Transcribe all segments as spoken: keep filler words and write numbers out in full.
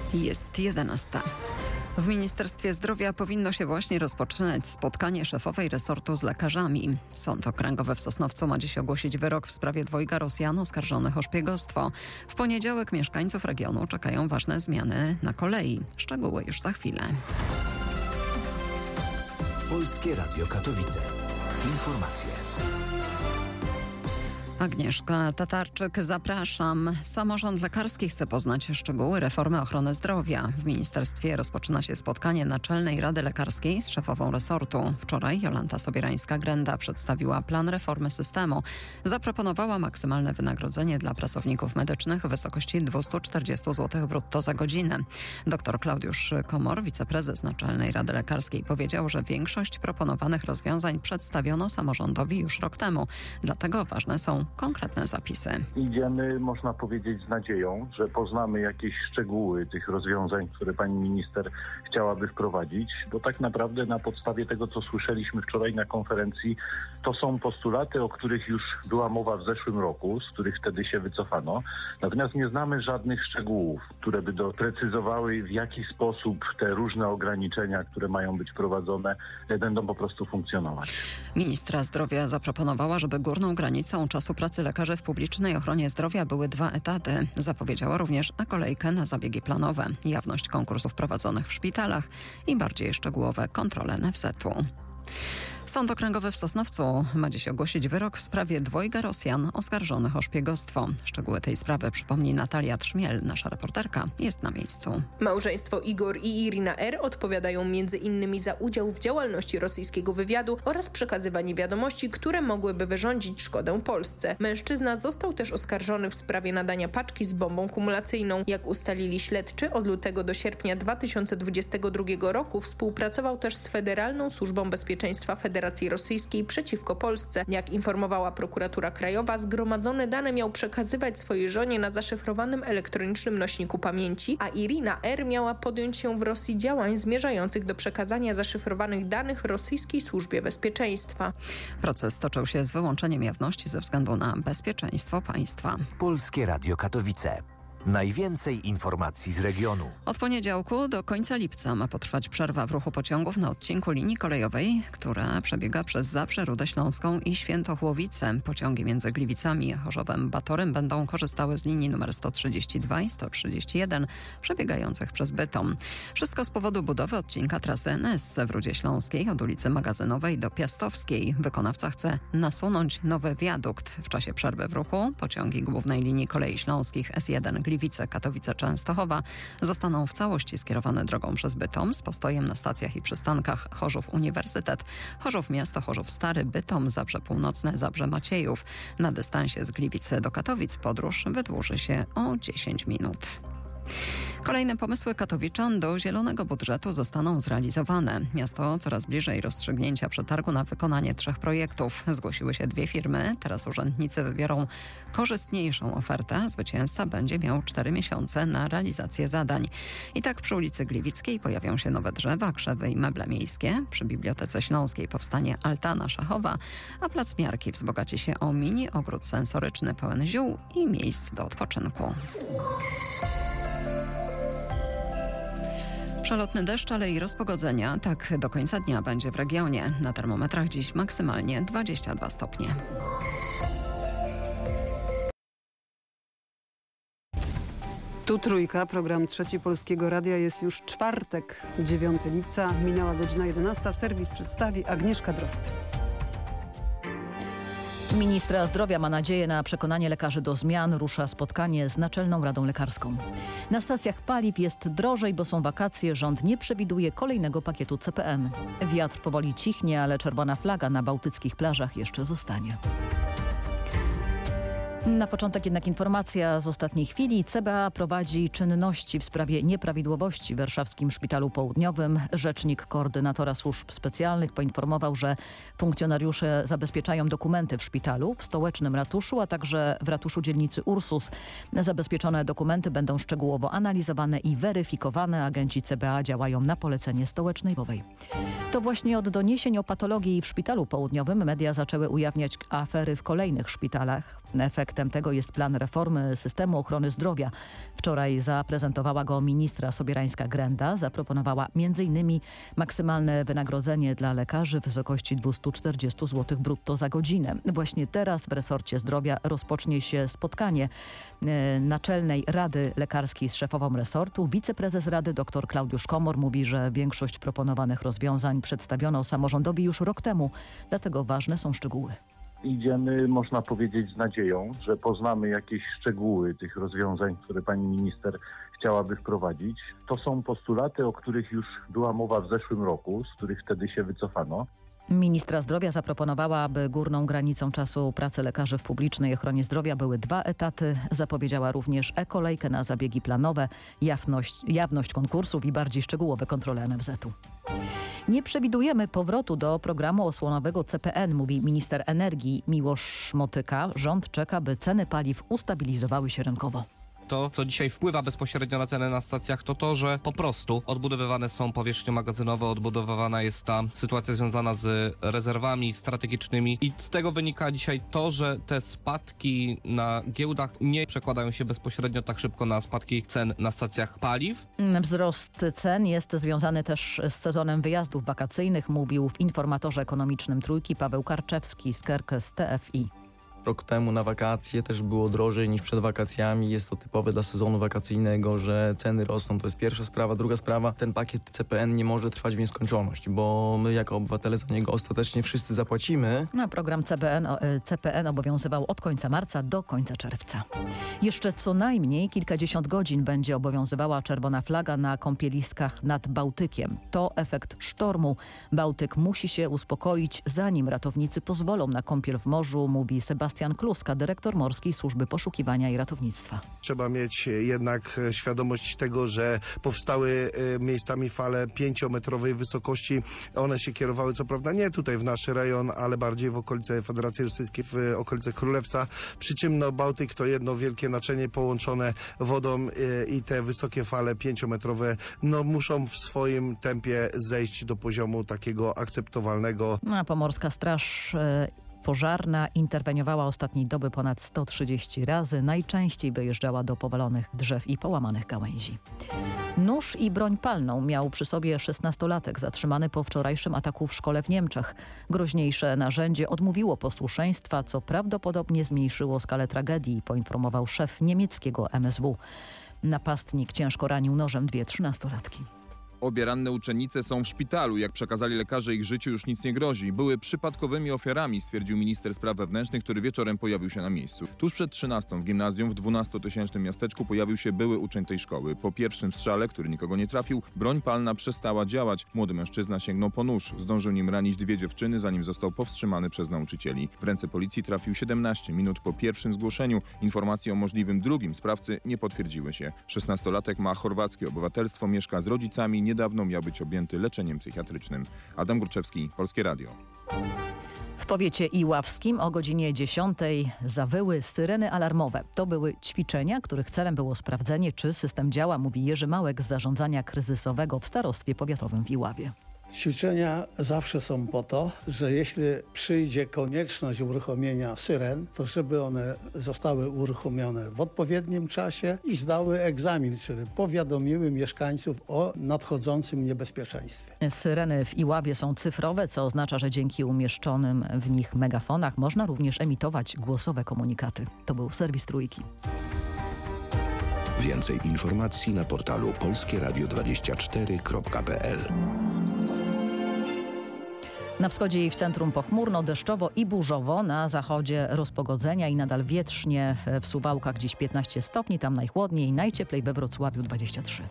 Jest jedenasta. W Ministerstwie Zdrowia powinno się właśnie rozpoczynać spotkanie szefowej resortu z lekarzami. Sąd Okręgowy w Sosnowcu ma dziś ogłosić wyrok w sprawie dwojga Rosjan oskarżonych o szpiegostwo. W poniedziałek mieszkańców regionu czekają ważne zmiany na kolei. Szczegóły już za chwilę. Polskie Radio Katowice. Informacje. Agnieszka Tatarczyk, zapraszam. Samorząd lekarski chce poznać szczegóły reformy ochrony zdrowia. W ministerstwie rozpoczyna się spotkanie Naczelnej Rady Lekarskiej z szefową resortu. Wczoraj Jolanta Sobierańska-Grenda przedstawiła plan reformy systemu. Zaproponowała maksymalne wynagrodzenie dla pracowników medycznych w wysokości dwieście czterdzieści złotych brutto za godzinę. Dr Klaudiusz Komor, wiceprezes Naczelnej Rady Lekarskiej, powiedział, że większość proponowanych rozwiązań przedstawiono samorządowi już rok temu. Dlatego ważne są konkretne zapisy. Idziemy, można powiedzieć, z nadzieją, że poznamy jakieś szczegóły tych rozwiązań, które pani minister chciałaby wprowadzić, bo tak naprawdę na podstawie tego, co słyszeliśmy wczoraj na konferencji, to są postulaty, o których już była mowa w zeszłym roku, z których wtedy się wycofano. Natomiast nie znamy żadnych szczegółów, które by doprecyzowały, w jaki sposób te różne ograniczenia, które mają być wprowadzone, będą po prostu funkcjonować. Ministra zdrowia zaproponowała, żeby górną granicą czasu pracy lekarzy w publicznej ochronie zdrowia były dwa etaty. Zapowiedziała również kolejkę na zabiegi planowe, jawność konkursów prowadzonych w szpitalach i bardziej szczegółowe kontrole N F Z-u. Sąd Okręgowy w Sosnowcu ma dziś ogłosić wyrok w sprawie dwojga Rosjan oskarżonych o szpiegostwo. Szczegóły tej sprawy przypomni Natalia Trzmiel, nasza reporterka, jest na miejscu. Małżeństwo Igor i Irina R. odpowiadają między innymi za udział w działalności rosyjskiego wywiadu oraz przekazywanie wiadomości, które mogłyby wyrządzić szkodę Polsce. Mężczyzna został też oskarżony w sprawie nadania paczki z bombą kumulacyjną. Jak ustalili śledczy, od lutego do sierpnia dwa tysiące dwudziestego drugiego roku współpracował też z Federalną Służbą Bezpieczeństwa Federacji Rosyjskiej przeciwko Polsce. Jak informowała prokuratura krajowa, zgromadzone dane miał przekazywać swojej żonie na zaszyfrowanym elektronicznym nośniku pamięci, a Irina R. miała podjąć się w Rosji działań zmierzających do przekazania zaszyfrowanych danych rosyjskiej służbie bezpieczeństwa. Proces toczył się z wyłączeniem jawności ze względu na bezpieczeństwo państwa. Polskie Radio Katowice. Najwięcej informacji z regionu. Od poniedziałku do końca lipca ma potrwać przerwa w ruchu pociągów na odcinku linii kolejowej, która przebiega przez Zabrze, Rudę Śląską i Świętochłowice. Pociągi między Gliwicami, Chorzowem, Batorym będą korzystały z linii numer sto trzydzieści dwa i sto trzydzieści jeden przebiegających przez Bytom. Wszystko z powodu budowy odcinka trasy N S w Rudzie Śląskiej od ulicy Magazynowej do Piastowskiej. Wykonawca chce nasunąć nowy wiadukt. W czasie przerwy w ruchu pociągi głównej linii kolei śląskich S jeden Gliwice, Katowice, Częstochowa zostaną w całości skierowane drogą przez Bytom z postojem na stacjach i przystankach Chorzów Uniwersytet, Chorzów Miasto, Chorzów Stary, Bytom, Zabrze Północne, Zabrze Maciejów. Na dystansie z Gliwicy do Katowic podróż wydłuży się o dziesięć minut. Kolejne pomysły katowiczan do zielonego budżetu zostaną zrealizowane. Miasto coraz bliżej rozstrzygnięcia przetargu na wykonanie trzech projektów. Zgłosiły się dwie firmy. Teraz urzędnicy wybiorą korzystniejszą ofertę. Zwycięzca będzie miał cztery miesiące na realizację zadań. I tak przy ulicy Gliwickiej pojawią się nowe drzewa, krzewy i meble miejskie. Przy Bibliotece Śląskiej powstanie altana szachowa, a Plac Miarki wzbogaci się o mini ogród sensoryczny pełen ziół i miejsc do odpoczynku. Przelotny deszcz, ale i rozpogodzenia. Tak do końca dnia będzie w regionie. Na termometrach dziś maksymalnie dwadzieścia dwa stopnie. Tu Trójka, program Trzeci Polskiego Radia. Jest już czwartek, dziewiątego lipca. Minęła godzina jedenasta. Serwis przedstawi Agnieszka Drozd. Ministra zdrowia ma nadzieję na przekonanie lekarzy do zmian. Rusza spotkanie z Naczelną Radą Lekarską. Na stacjach paliw jest drożej, bo są wakacje. Rząd nie przewiduje kolejnego pakietu C P N. Wiatr powoli cichnie, ale czerwona flaga na bałtyckich plażach jeszcze zostanie. Na początek jednak informacja z ostatniej chwili. C B A prowadzi czynności w sprawie nieprawidłowości w warszawskim Szpitalu Południowym. Rzecznik koordynatora służb specjalnych poinformował, że funkcjonariusze zabezpieczają dokumenty w szpitalu, w stołecznym ratuszu, a także w ratuszu dzielnicy Ursus. Zabezpieczone dokumenty będą szczegółowo analizowane i weryfikowane. Agenci C B A działają na polecenie stołecznej Wowej. To właśnie od doniesień o patologii w Szpitalu Południowym media zaczęły ujawniać afery w kolejnych szpitalach. Efektem tego jest plan reformy systemu ochrony zdrowia. Wczoraj zaprezentowała go ministra Sobierańska-Grenda. Zaproponowała między innymi maksymalne wynagrodzenie dla lekarzy w wysokości dwieście czterdzieści złotych brutto za godzinę. Właśnie teraz w resorcie zdrowia rozpocznie się spotkanie e, Naczelnej Rady Lekarskiej z szefową resortu. Wiceprezes Rady dr Klaudiusz Komor mówi, że większość proponowanych rozwiązań przedstawiono samorządowi już rok temu, dlatego ważne są szczegóły. Idziemy, można powiedzieć, z nadzieją, że poznamy jakieś szczegóły tych rozwiązań, które pani minister chciałaby wprowadzić. To są postulaty, o których już była mowa w zeszłym roku, z których wtedy się wycofano. Ministra zdrowia zaproponowała, aby górną granicą czasu pracy lekarzy w publicznej ochronie zdrowia były dwa etaty. Zapowiedziała również e-kolejkę na zabiegi planowe, jawność, jawność konkursów i bardziej szczegółowe kontrole N F Z u. Nie przewidujemy powrotu do programu osłonowego C P N, mówi minister energii Miłosz Motyka. Rząd czeka, by ceny paliw ustabilizowały się rynkowo. To, co dzisiaj wpływa bezpośrednio na ceny na stacjach, to to, że po prostu odbudowywane są powierzchnie magazynowe, odbudowywana jest ta sytuacja związana z rezerwami strategicznymi i z tego wynika dzisiaj to, że te spadki na giełdach nie przekładają się bezpośrednio tak szybko na spadki cen na stacjach paliw. Wzrost cen jest związany też z sezonem wyjazdów wakacyjnych, mówił w informatorze ekonomicznym Trójki Paweł Karczewski z Kerkes T F I. Rok temu na wakacje też było drożej niż przed wakacjami. Jest to typowe dla sezonu wakacyjnego, że ceny rosną. To jest pierwsza sprawa. Druga sprawa, ten pakiet C P N nie może trwać w nieskończoność, bo my jako obywatele za niego ostatecznie wszyscy zapłacimy. A program C P N, C P N obowiązywał od końca marca do końca czerwca. Jeszcze co najmniej kilkadziesiąt godzin będzie obowiązywała czerwona flaga na kąpieliskach nad Bałtykiem. To efekt sztormu. Bałtyk musi się uspokoić, zanim ratownicy pozwolą na kąpiel w morzu, mówi Sebastian Sebastian Kluska, dyrektor Morskiej Służby Poszukiwania i Ratownictwa. Trzeba mieć jednak świadomość tego, że powstały miejscami fale pięciometrowej wysokości. One się kierowały co prawda nie tutaj w nasz rejon, ale bardziej w okolice Federacji Rosyjskiej, w okolice Królewca. Przy czym no, Bałtyk to jedno wielkie naczynie połączone wodą i te wysokie fale pięciometrowe no, muszą w swoim tempie zejść do poziomu takiego akceptowalnego. A Pomorska Straż Pożarna interweniowała ostatniej doby ponad sto trzydzieści razy. Najczęściej wyjeżdżała do powalonych drzew i połamanych gałęzi. Nóż i broń palną miał przy sobie szesnastolatek zatrzymany po wczorajszym ataku w szkole w Niemczech. Groźniejsze narzędzie odmówiło posłuszeństwa, co prawdopodobnie zmniejszyło skalę tragedii, poinformował szef niemieckiego M S W. Napastnik ciężko ranił nożem dwie trzynastolatki. Obie ranne uczennice są w szpitalu. Jak przekazali lekarze, ich życiu już nic nie grozi. Były przypadkowymi ofiarami, stwierdził minister spraw wewnętrznych, który wieczorem pojawił się na miejscu. Tuż przed trzynastą w gimnazjum w dwunastotysięcznym miasteczku pojawił się były uczeń tej szkoły. Po pierwszym strzale, który nikogo nie trafił, broń palna przestała działać. Młody mężczyzna sięgnął po nóż. Zdążył nim ranić dwie dziewczyny, zanim został powstrzymany przez nauczycieli. W ręce policji trafił siedemnaście minut po pierwszym zgłoszeniu. Informacje o możliwym drugim sprawcy nie potwierdziły się. szesnastolatek ma chorwackie obywatelstwo, mieszka z rodzicami, niedawno miał być objęty leczeniem psychiatrycznym. Adam Górczewski, Polskie Radio. W powiecie iławskim o godzinie dziesiątej zawyły syreny alarmowe. To były ćwiczenia, których celem było sprawdzenie, czy system działa, mówi Jerzy Małek z zarządzania kryzysowego w starostwie powiatowym w Iławie. Ćwiczenia zawsze są po to, że jeśli przyjdzie konieczność uruchomienia syren, to żeby one zostały uruchomione w odpowiednim czasie i zdały egzamin, czyli powiadomiły mieszkańców o nadchodzącym niebezpieczeństwie. Syreny w Iławie są cyfrowe, co oznacza, że dzięki umieszczonym w nich megafonach można również emitować głosowe komunikaty. To był serwis Trójki. Więcej informacji na portalu polskie radio dwadzieścia cztery kropka p l. Na wschodzie i w centrum pochmurno, deszczowo i burzowo. Na zachodzie rozpogodzenia i nadal wietrznie. W Suwałkach dziś piętnaście stopni, tam najchłodniej, najcieplej we Wrocławiu dwadzieścia trzy.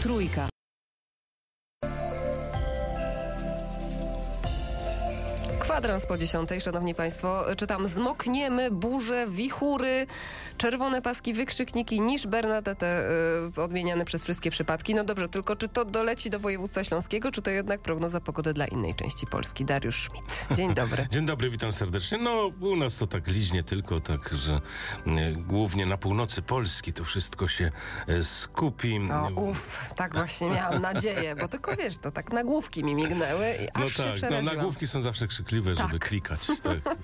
Trójka. Kwadrans po dziesiątej, szanowni państwo. Czytam: zmokniemy, burze, wichury, czerwone paski, wykrzykniki, niż Bernadette y, odmieniane przez wszystkie przypadki. No dobrze, tylko czy to doleci do województwa śląskiego, czy to jednak prognoza pogody dla innej części Polski? Dariusz Schmidt. Dzień dobry. Dzień dobry, witam serdecznie. No, u nas to tak liźnie tylko, tak, że e, głównie na północy Polski to wszystko się e, skupi. O, uff, tak właśnie miałam nadzieję, bo tylko wiesz, to tak nagłówki mi mignęły i aż No się tak, no, przeraziłam. nagłówki są zawsze krzykliwe, Tak. żeby klikać. Tak.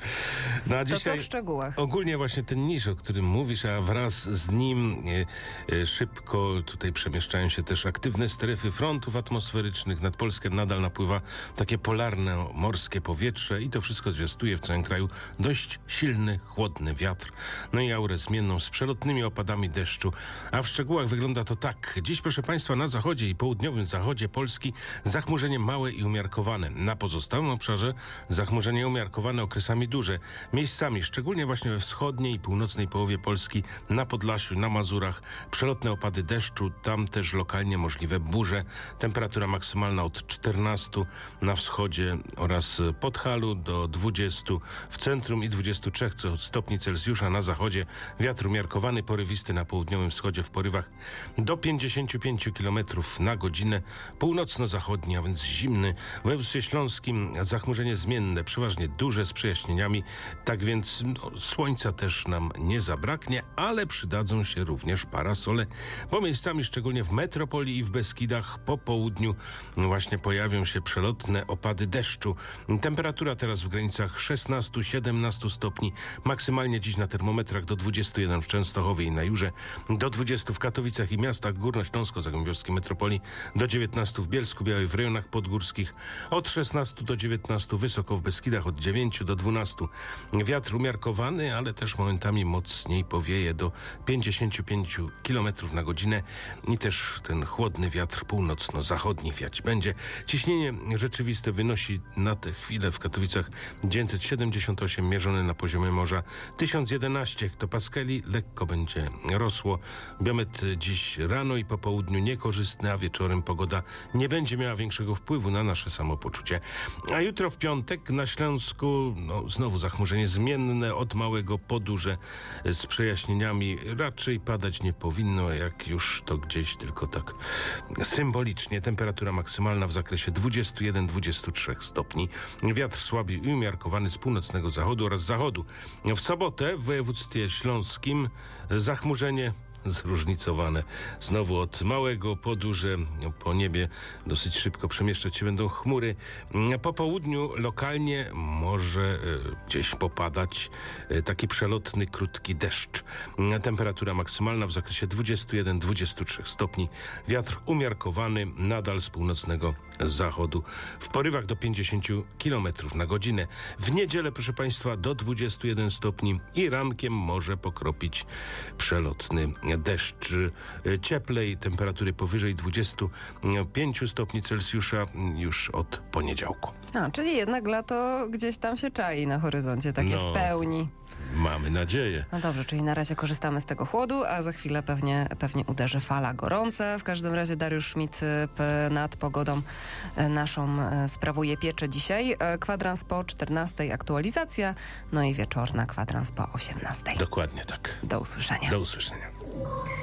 No, a To dzisiaj co w szczegółach? ogólnie właśnie ten niż, o którym mówisz, a wraz z nim e, e, szybko tutaj przemieszczają się też aktywne strefy frontów atmosferycznych. Nad Polskę nadal napływa takie polarne, morskie powietrze i to wszystko zwiastuje w całym kraju dość silny, chłodny wiatr. No i aurę zmienną z przelotnymi opadami deszczu. A w szczegółach wygląda to tak. Dziś, proszę Państwa, na zachodzie i południowym zachodzie Polski zachmurzenie małe i umiarkowane. Na pozostałym obszarze zachmurzenie umiarkowane, okresami duże. Miejscami, szczególnie właśnie we wschodniej i północnej połowie Polski, na Podlasiu, na Mazurach, przelotne opady deszczu, tam też lokalnie możliwe burze. Temperatura maksymalna od czternastu na wschodzie oraz Podhalu do dwudziestu w centrum i dwudziestu trzech stopni Celsjusza na zachodzie. Wiatr umiarkowany, porywisty na południowym wschodzie w porywach do pięćdziesięciu pięciu kilometrów na godzinę. Północno-zachodni, a więc zimny. W województwie śląskim zachmurzenie zmienne, przeważnie duże z przejaśnieniami. Tak więc no, słońca też nam nie zabraknie, ale przydadzą się również parasole, bo miejscami, szczególnie w metropolii i w Beskidach, po południu właśnie pojawią się przelotne opady deszczu. Temperatura teraz w granicach szesnastu do siedemnastu stopni. Maksymalnie dziś na termometrach do dwudziestu jeden w Częstochowie i na Jurze, do dwudziestu w Katowicach i miastach górnośląsko-zagłębiowskiej metropolii, do dziewiętnastu w Bielsku Białej, w rejonach podgórskich, od szesnastu do dziewiętnastu wysoko w Beskidach, od dziewięciu do dwunastu. Wiatr umiarkowany, ale też momentami mocniej powieje do pięćdziesięciu pięciu kilometrów na godzinę i też ten chłodny wiatr północno-zachodni wiać będzie. Ciśnienie rzeczywiste wynosi na tę chwilę w Katowicach dziewięćset siedemdziesiąt osiem, mierzone na poziomie morza tysiąc jedenaście hektopaskali, lekko będzie rosło. Biometr dziś rano i po południu niekorzystny, a wieczorem pogoda nie będzie miała większego wpływu na nasze samopoczucie. A jutro w piątek na Śląsku no, znowu zachmurzenie zmienne, od małego po duże, z przejaśnieniami. Raczej padać nie powinno, jak już to gdzieś tylko tak symbolicznie. Temperatura maksymalna w zakresie dwudziestu jeden do dwudziestu trzech stopni. Wiatr słaby i umiarkowany z północnego zachodu oraz zachodu. W sobotę w województwie śląskim zachmurzenie zróżnicowane. Znowu od małego po duże, po niebie dosyć szybko przemieszczać się będą chmury. Po południu lokalnie może e, gdzieś popadać e, taki przelotny, krótki deszcz. Temperatura maksymalna w zakresie dwudziestu jeden do dwudziestu trzech stopni. Wiatr umiarkowany, nadal z północnego zachodu. W porywach do pięćdziesięciu kilometrów na godzinę. W niedzielę, proszę Państwa, do dwudziestu jeden stopni i rankiem może pokropić przelotny deszcz. Cieplej, temperatury powyżej dwudziestu pięciu stopni Celsjusza już od poniedziałku. No, czyli jednak lato gdzieś tam się czai na horyzoncie, takie No, w pełni. Mamy nadzieję. No dobrze, czyli na razie korzystamy z tego chłodu, a za chwilę pewnie, pewnie uderzy fala gorąca. W każdym razie Dariusz Schmidt p- nad pogodą e, naszą e, sprawuje pieczę dzisiaj. E, kwadrans po czternastej aktualizacja, no i wieczorna kwadrans po osiemnastej. Dokładnie tak. Do usłyszenia. Do usłyszenia.